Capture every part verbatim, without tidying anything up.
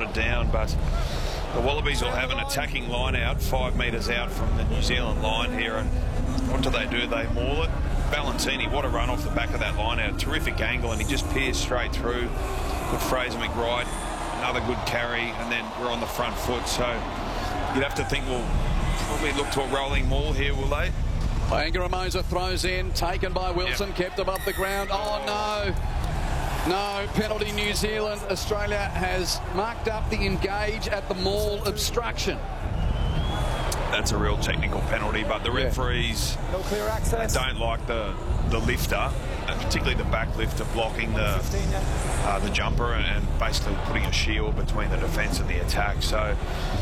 metre down, but the Wallabies will have an attacking line out five metres out from the New Zealand line here, and what do they do? They maul it. Valentini, what a run off the back of that line out. Terrific angle, and he just pierced straight through with Fraser McBride. Another good carry, and then we're on the front foot. So you'd have to think we'll probably look to a rolling maul here, will they? Paenga-Amosa throws in, taken by Wilson, yep. Kept above the ground. Oh, no. No, penalty New Zealand. Australia has marked up the engage at the maul obstruction. That's a real technical penalty, but the referees no clear access. don't like the the lifter, and particularly the back lifter, blocking the uh, the jumper and basically putting a shield between the defence and the attack. So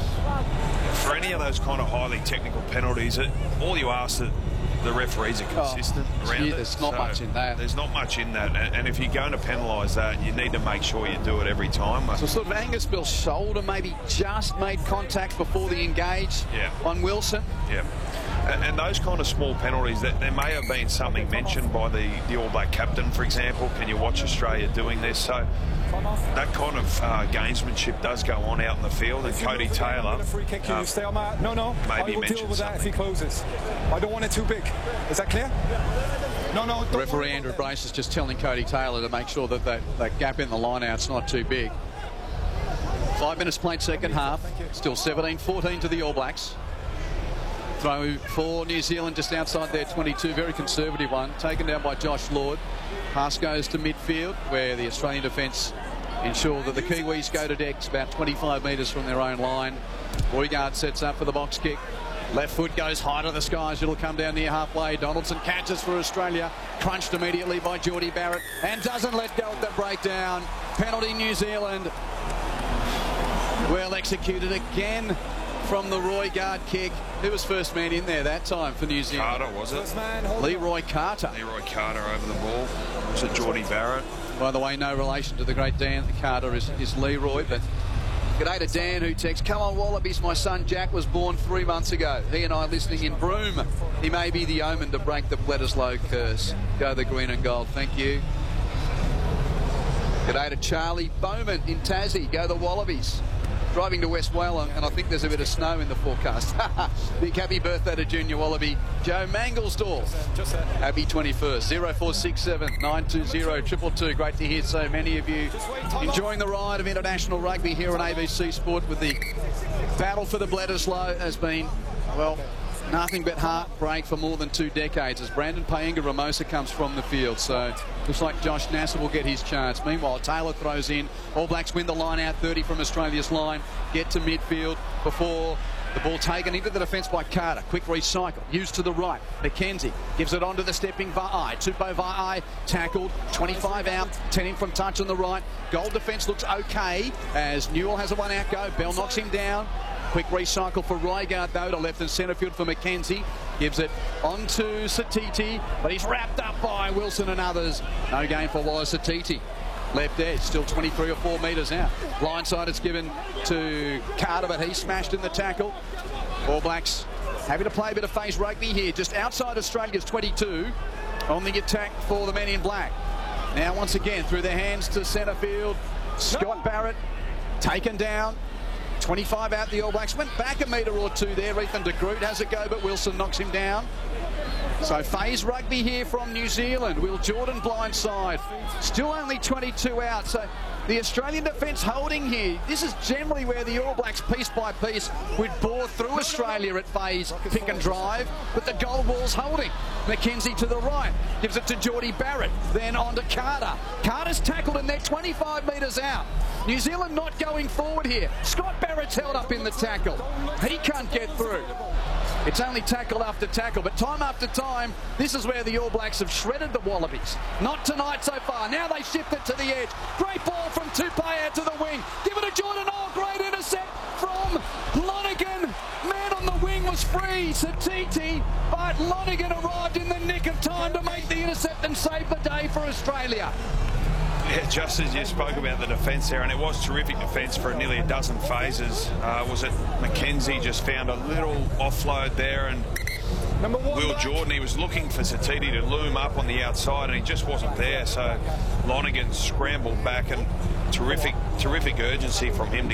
for any of those kind of highly technical penalties, it, all you ask that the referees are consistent oh, around gee, it. There's not so much in that. There's not much in that, and, and if you're going to penalise that, you need to make sure you do it every time. So sort of Angus Bill's shoulder maybe just made contact before the engage yeah. on Wilson. Yeah. And, and those kind of small penalties, that there may have been something mentioned by the, the All Black captain, for example. Can you watch Australia doing this? So that kind of uh, gamesmanship does go on out in the field, and Cody Taylor. Free kick, can you stay on my... No, no. I will deal with that if he closes. I don't want it too big. Is that clear? No, no. Referee Andrew Brace is just telling Cody Taylor to make sure that that, that gap in the line-out's not too big. Five minutes played second half. Still seventeen fourteen to the All Blacks. Throw for New Zealand just outside their twenty-two. Very conservative one. Taken down by Josh Lord. Pass goes to midfield, where the Australian defence ensure that the Kiwis go to decks about twenty-five metres from their own line. Roygaard sets up for the box kick. Left foot goes high to the skies. It'll come down near halfway. Donaldson catches for Australia. Crunched immediately by Geordie Barrett and doesn't let go of the breakdown. Penalty New Zealand. Well executed again from the Roygaard kick. Who was first man in there that time for New Zealand? Carter, was it? Leroy Carter. Leroy Carter over the ball. Was it Geordie Barrett? By the way, no relation to the great Dan Carter is, is Leroy, but g'day to Dan, who texts, come on Wallabies, my son Jack was born three months ago. He and I listening in Broome. He may be the omen to break the Bledisloe curse. Go the green and gold, thank you. G'day to Charlie Bowman in Tassie. Go the Wallabies. Driving to West Wales, and I think there's a bit of snow in the forecast. Big happy birthday to Junior Wallaby Joe Mangelsdorf. Happy twenty-first. zero four six seven nine two zero two two two. Great to hear so many of you enjoying the ride of international rugby here on A B C Sport, with the battle for the Bledisloe has been, well, nothing but heartbreak for more than two decades as Brandon Paenga-Amosa comes from the field. So looks like Josh Nasser will get his chance. Meanwhile, Taylor throws in. All Blacks win the line out, thirty from Australia's line. Get to midfield before the ball taken into the defence by Carter. Quick recycle. Used to the right. McKenzie gives it on to the stepping Va'ai. Tupou Va'ai tackled. twenty-five out. ten in from touch on the right. Goal defence looks okay as Newell has a one out go. Bell knocks him down. Quick recycle for Roygaard, though, to left and centre field for McKenzie. Gives it on to Satiti, but he's wrapped up by Wilson and others. No gain for Wallace Satiti. Left edge, still twenty-three or four metres out. Blindside it's given to Carter, but he smashed in the tackle. All Blacks happy to play a bit of face rugby here, just outside Australia's twenty-two on the attack for the men in black. Now, once again, through their hands to centre field. Scott Barrett taken down. twenty-five out, the All Blacks went back a metre or two there. Ethan de Groot has a go, but Wilson knocks him down. So phase rugby here from New Zealand. Will Jordan blindside. Still only twenty-two out. So the Australian defence holding here. This is generally where the All Blacks, piece by piece, would bore through Australia at phase pick and drive, but the goal ball's holding. McKenzie to the right. Gives it to Geordie Barrett. Then on to Carter. Carter's tackled and they're twenty-five metres out. New Zealand not going forward here. Scott Barrett's held up in the tackle. He can't get through. It's only tackle after tackle, but time after time, this is where the All Blacks have shredded the Wallabies. Not tonight so far. Now they shift it to the edge. Great ball from Tupou to the wing. Give it to Jordan. Oh, great intercept from Lonergan. Man on the wing was free, Satiti, but Lonergan arrived in the nick of time to make the intercept and save the day for Australia. Yeah, just as you spoke about the defence there, and it was terrific defence for nearly a dozen phases. Uh, was it McKenzie just found a little offload there, and Number one, Will back. Jordan, he was looking for Satiti to loom up on the outside, and he just wasn't there. So Lonergan scrambled back, and terrific, terrific urgency from him to